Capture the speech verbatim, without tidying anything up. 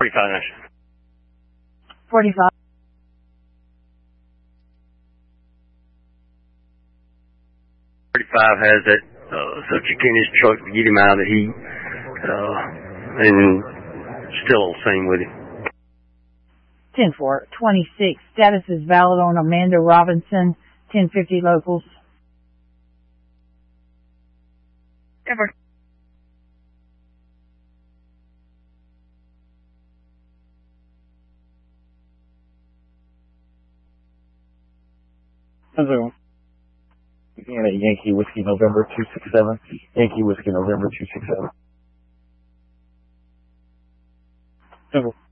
forty-five National. forty-five. forty-five has that uh, subject in his truck to get him out of the heat, uh, and still same with him. ten four. twenty-six. Status is valid on Amanda Robinson, ten fifty locals. Cover. Zero. Again at Yankee Whiskey November two six seven. Yankee Whiskey November two six seven. Zero.